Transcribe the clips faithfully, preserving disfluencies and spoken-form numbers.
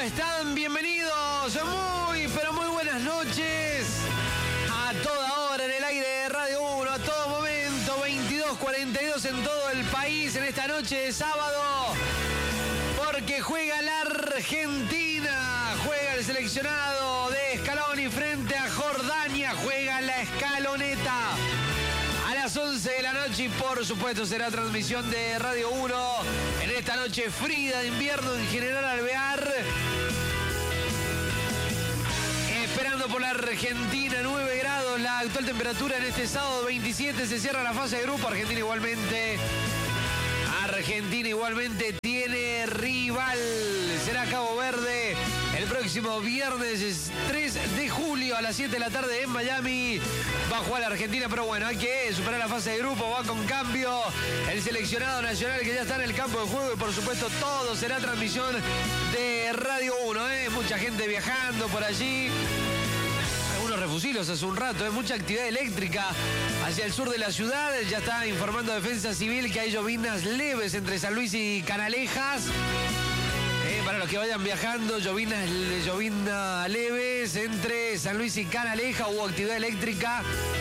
están? Bienvenidos, muy, pero muy buenas noches. A toda hora en el aire de Radio uno, a todo momento, veintidós cuarenta y dos en todo el país, en esta noche de sábado. Porque juega la Argentina, juega el seleccionado de Scaloni frente a Jordania, juega la escaloneta. A las once de la noche y por supuesto será transmisión de Radio uno en esta noche fría de invierno en General Alvear. Esperando por la Argentina, nueve grados la actual temperatura en este sábado veintisiete. Se cierra la fase de grupo. Argentina igualmente. Argentina igualmente tiene rival. Será Cabo Verde el próximo viernes tres de julio a las siete de la tarde en Miami. Va a jugar la Argentina, pero bueno, hay que superar la fase de grupo. Va con cambio el seleccionado nacional que ya está en el campo de juego. Y por supuesto todo será transmisión de Radio uno. ¿eh? Mucha gente viajando por allí. Algunos refusilos hace un rato, ¿eh? Mucha actividad eléctrica hacia el sur de la ciudad. Ya está informando Defensa Civil que hay llovinas leves entre San Luis y Canalejas. Eh, para los que vayan viajando, llovinas, llovina leves entre San Luis y Canalejas. Hubo actividad eléctrica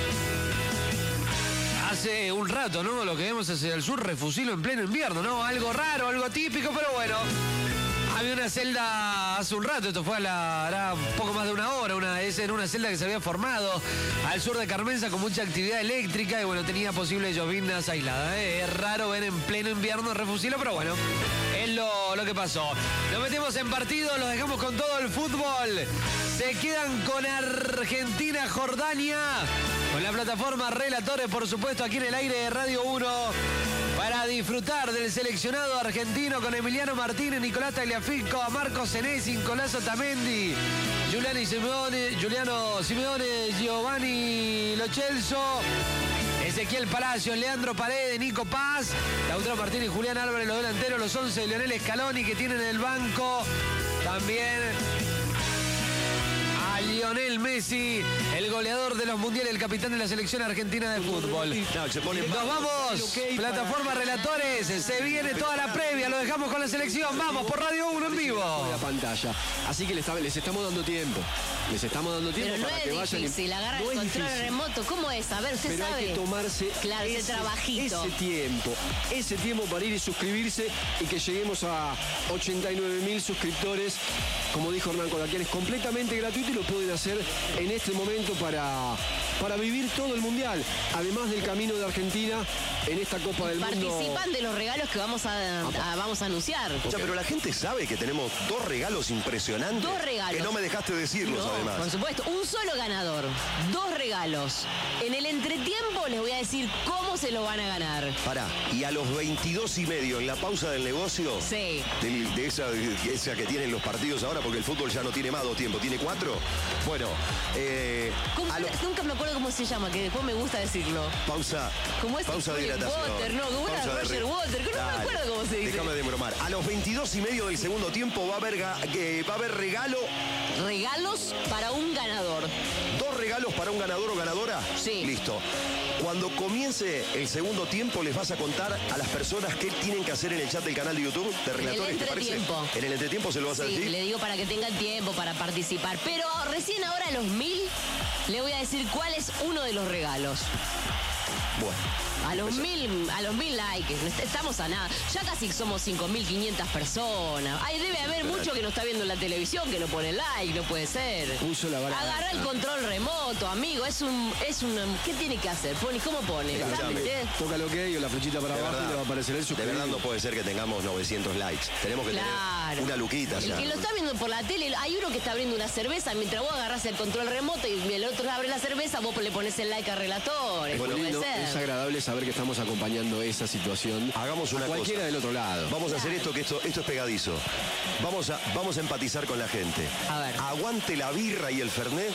hace un rato, ¿no? Lo que vemos hacia el sur, refusilo en pleno invierno, ¿no? Algo raro, algo típico, pero bueno. Había una celda hace un rato, esto fue a la, era un poco más de una hora, una, es en una celda que se había formado al sur de Carmenza con mucha actividad eléctrica y bueno, tenía posibles llovinas aisladas. ¿eh? Es raro ver en pleno invierno refusilo, pero bueno, es lo, lo que pasó. Nos metemos en partido, los dejamos con todo el fútbol. Se quedan con Argentina, Jordania, con la plataforma Relatores, por supuesto, aquí en el aire de Radio uno. Para disfrutar del seleccionado argentino con Emiliano Martínez, Nicolás Tagliafico, Marco Senesi, Nicolás Otamendi, Giuliano Simeone, Giuliano Simeone, Giovanni Lo Celso, Ezequiel Palacios, Leandro Paredes, Nico Paz, Lautaro Martínez y Julián Álvarez, los delanteros, los once de Lionel Scaloni que tienen en el banco. También a Lionel Messi, el goleador de los mundiales, el capitán de la selección argentina de fútbol. No, se pone... Nos vamos, plataforma Relatores, se viene toda la previa, lo dejamos con la selección, vamos por Radio uno en vivo. La pantalla. Así que les, les estamos dando tiempo, les estamos dando tiempo. Pero no para es que vayan difícil, y... agarra no el es control difícil. remoto, ¿cómo es? A ver, usted Pero sabe. hay que tomarse claro, ese, ese trabajito. Ese tiempo, ese tiempo para ir y suscribirse y que lleguemos a ochenta y nueve mil suscriptores. Como dijo Hernán Colaquian, es completamente gratuito y lo pueden hacer en este momento para, para vivir todo el Mundial. Además del camino de Argentina en esta Copa del Participan Mundo. Participan de los regalos que vamos a, a, vamos a anunciar. O sea, pero la gente sabe que tenemos dos regalos impresionantes. Dos regalos. Que no me dejaste decirlos, no, además. Por supuesto, un solo ganador. Dos regalos. En el entretiempo les voy a decir cómo se lo van a ganar. Pará, y a los veintidós y medio, en la pausa del negocio, sí. de, de, esa, de esa que tienen los partidos ahora, porque el fútbol ya no tiene más dos tiempos, tiene cuatro. Bueno, eh, a lo... nunca me acuerdo cómo se llama, que después me gusta decirlo. Pausa. ¿Cómo es? Pausa de hidratación. Water, no, como era Roger Water, que no Dale, me acuerdo cómo se dice. Déjame de bromar. A los veintidós y medio del segundo tiempo va a haber, eh, va a haber regalo. Regalos para un ganador. ¿Dos regalos para un ganador o ganadora? Sí. Listo. Cuando comience el segundo tiempo les vas a contar a las personas qué tienen que hacer en el chat del canal de YouTube de Relatores, ¿te parece? En el entretiempo se lo vas a sí, decir. Le digo para que tengan tiempo para participar. Pero recién ahora a los mil le voy a decir cuál es uno de los regalos. Bueno. A los mil, a los mil likes, estamos a nada. Ya casi somos cinco mil quinientas personas. Ay, debe haber mucho que no está viendo en la televisión, que no pone like, no puede ser. Puso la vara. Agarra el control remoto, amigo. Es un, es un, ¿qué tiene que hacer? Pone, ¿cómo pone? Toca lo que hay o la flechita para de abajo verdad, y le va a aparecer el suscribir. De verdad no puede ser que tengamos novecientos likes. Tenemos que claro. tener una luquita el ya. El que lo está viendo por la tele, hay uno que está abriendo una cerveza, mientras vos agarrás el control remoto y el otro abre la cerveza, vos le pones el like a Relatores. Bueno, lindo, es agradable saber que estamos acompañando esa situación. Hagamos una a cualquiera cosa. del otro lado. Vamos a hacer esto, que esto, esto es pegadizo. Vamos a, vamos a empatizar con la gente. A ver. Aguante la birra y el fernet.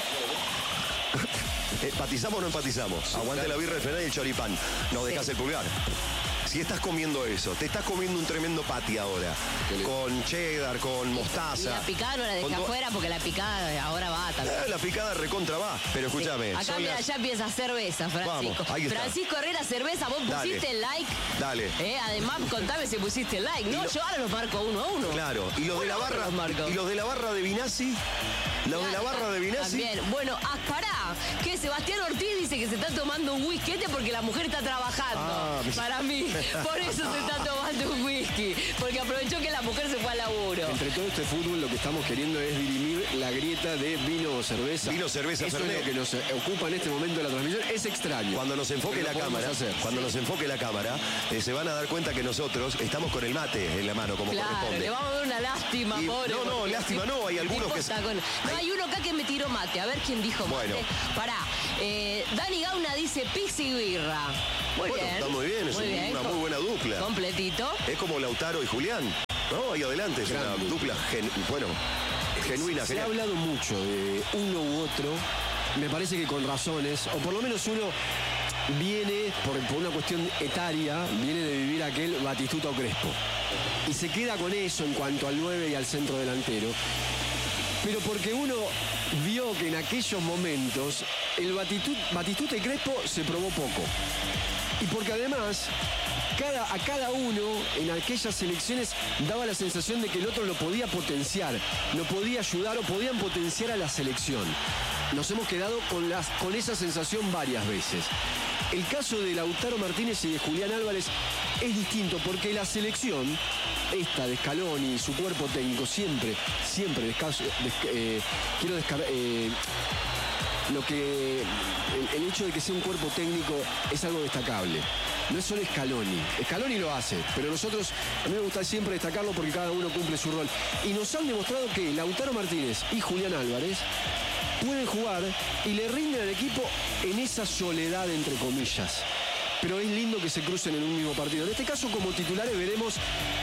¿Empatizamos o no empatizamos? Aguante la birra, el fernet y el choripán. ¿Nos dejás sí. el pulgar? si estás comiendo eso, te estás comiendo un tremendo patty ahora, con cheddar, con mostaza. Y la picada no la dejé con afuera porque la picada ahora va también. Eh, la picada recontra va, pero escúchame. Acá mira, las... ya empieza cerveza, Francisco. Vamos, ahí está. Francisco Herrera, cerveza, vos Dale. pusiste el like. Dale. Eh, además, contame si pusiste el like. No, lo... yo ahora los marco uno a uno. Claro, y los de la barra, y los de la barra de Vinazzi, los claro, de la barra de Vinazzi. También. Bueno, ah, pará, que Sebastián Ortiz dice que se está tomando un whisky porque la mujer está trabajando. Ah, para mí, por eso se está tomando un whisky, porque aprovechó que la mujer se fue al laburo. Entre todo este fútbol lo que estamos queriendo es dirimir la grieta de vino o cerveza. Vino, cerveza, Eso Fernet. es lo que nos ocupa en este momento de la transmisión. Es extraño. Cuando nos enfoque la cámara, hacer. cuando sí. nos enfoque la cámara, eh, se van a dar cuenta que nosotros estamos con el mate en la mano, como claro, corresponde. Le vamos a dar una lástima, y, pobre. No, no, lástima no, hay algunos que... Con... No, hay... hay uno acá que me tiró mate, a ver quién dijo mate. Bueno. Pará, eh, Dani Gauna dice pizza y birra. Muy bueno, bien. Está muy bien, es muy un, bien. una muy buena dupla. Completito. Es como Lautaro y Julián, ¿no? Ahí adelante, es Gran una dupla, gen... bueno, genuina. Se genial. ha hablado mucho de uno u otro, me parece que con razones, o por lo menos uno viene, por, por una cuestión etaria, viene de vivir aquel Batistuta o Crespo. Y se queda con eso en cuanto al nueve y al centro delantero. Pero porque uno vio que en aquellos momentos el Batistuta, Batistuta y Crespo se probó poco. Y porque además, cada, a cada uno en aquellas selecciones daba la sensación de que el otro lo podía potenciar, lo podía ayudar o podían potenciar a la selección. Nos hemos quedado con, las, con esa sensación varias veces. El caso de Lautaro Martínez y de Julián Álvarez es distinto porque la selección, esta de Scaloni y su cuerpo técnico, siempre, siempre, descaso, des, eh, quiero descargar... Eh, lo que el, el hecho de que sea un cuerpo técnico es algo destacable. No es solo Scaloni. Scaloni lo hace, pero nosotros, a mí me gusta siempre destacarlo porque cada uno cumple su rol. Y nos han demostrado que Lautaro Martínez y Julián Álvarez pueden jugar y le rinden al equipo en esa soledad, entre comillas. Pero es lindo que se crucen en un mismo partido. En este caso, como titulares, veremos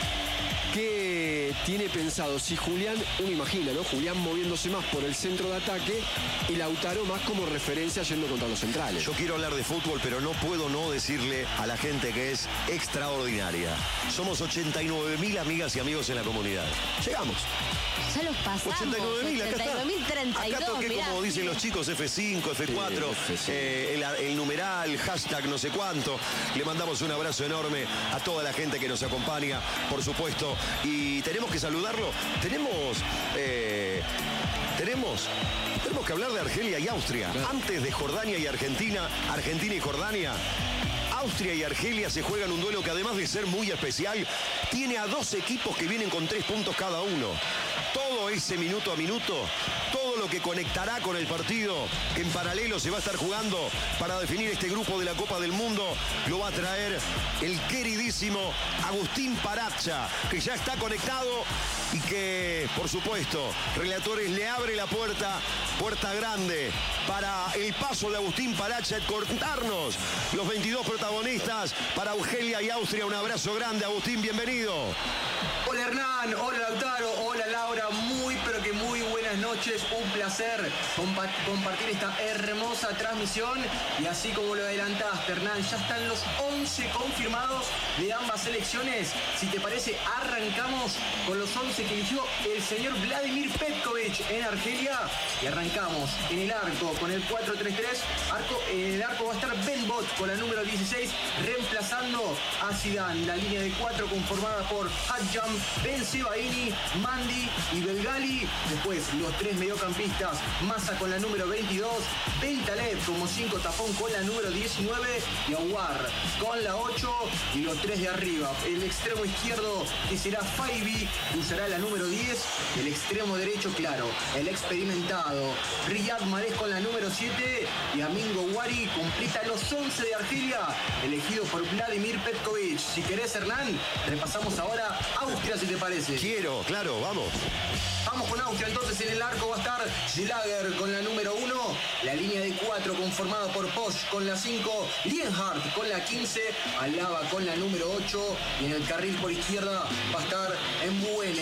qué tiene pensado. Si Julián, uno imagina, ¿no? Julián moviéndose más por el centro de ataque y Lautaro más como referencia yendo contra los centrales. Yo quiero hablar de fútbol, pero no puedo no decirle a la gente que es extraordinaria. Somos ochenta y nueve mil amigas y amigos en la comunidad. Llegamos. Ya los pasamos. ochenta y nueve mil, acá está. treinta y dos, acá toqué, mirá, como dicen sí. los chicos, F cinco, F cuatro, sí, F cinco. Eh, el, el numeral, hashtag no sé cuánto. Le mandamos un abrazo enorme a toda la gente que nos acompaña, por supuesto. Y tenemos que saludarlo. Tenemos... Eh, tenemos... Tenemos que hablar de Argelia y Austria. Claro. Antes de Jordania y Argentina, Argentina y Jordania... Austria y Argelia se juegan un duelo que, además de ser muy especial, tiene a dos equipos que vienen con tres puntos cada uno. Todo ese minuto a minuto, todo lo que conectará con el partido que en paralelo se va a estar jugando para definir este grupo de la Copa del Mundo, lo va a traer el queridísimo Agustín Paracha, que ya está conectado y que, por supuesto, Relatores le abre la puerta, puerta grande, para el paso de Agustín Paracha, contarnos los veintidós protagonistas para Argelia y Austria. Un abrazo grande, Agustín, bienvenido. Hola Hernán, hola Lautaro, hola Laura, muy pero que muy buenas noches, un placer compa compartir esta hermosa transmisión y así como lo adelantaste Hernán, ya están los once confirmados de ambas selecciones. Si te parece, arrancamos con los once que eligió el señor Vladimir Petkovic en Argelia y arrancamos en el arco con el cuatro tres tres, arco, en el arco va a estar Ben Bot con la número dieciséis reemplazando a Zidane, la línea de cuatro conformada por Hadjam, Ben Sebaini, Mandi y Belgali. Después los tres mediocampistas, Massa con la número veintidós, Ben Taleb como cinco tapón con la número diecinueve y Aouar con la ocho y los tres de arriba. El extremo izquierdo que será Faibi usará la número diez. El extremo derecho, claro, el experimentado Riyad Mahrez con la número siete y Amingo Wari completa los once de Argelia elegido por Vladimir Petkovic. Si querés, Hernán, repasamos ahora Austria, si te parece. Quiero, claro, vamos. Vamos con Austria, entonces en el arco va a estar Schlager con la número uno, la línea de cuatro conformada por Posch con la cinco, Lienhardt con la quince, Alaba con la número ocho y en el carril por izquierda va a estar Mbuele. Después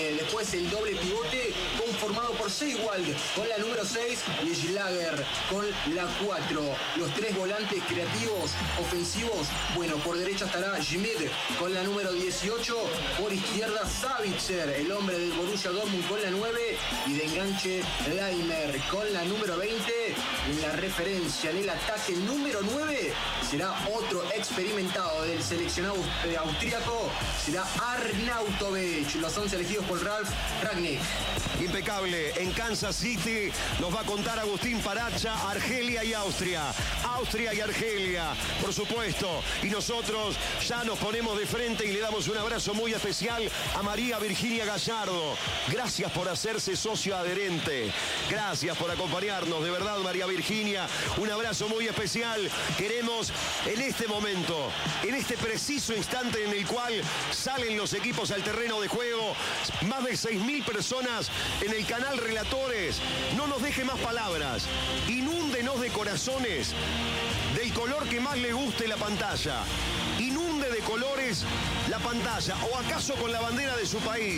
Después el doble pivote conformado por Seiwald con la número seis y Schlager con la cuatro. Los tres volantes creativos ofensivos, bueno, por derecha estará Schmidt con la número dieciocho, por izquierda Savitzer, el hombre del Borussia Dortmund con la nueve, y de enganche Leimer con la número veinte. En la referencia en el ataque número nueve será otro experimentado del seleccionado austríaco, será Arnautovic. Los once elegidos por Ralf Rangnick. Impecable. En Kansas City nos va a contar Agustín Paracha, Argelia y Austria. Austria y Argelia, por supuesto. Y nosotros ya nos ponemos de frente y le damos un abrazo muy especial a María Virginia Gallardo. Gracias por hacerse socio adherente. Gracias por acompañarnos. De verdad, María Virginia, un abrazo muy especial. Queremos en este momento, en este preciso instante en el cual salen los equipos al terreno de juego, más de seis mil personas en el canal Relatores. No nos deje más palabras. Inúndenos de corazones del color que más le guste la pantalla. Inunde de colores la pantalla. ¿O acaso con la bandera de su país?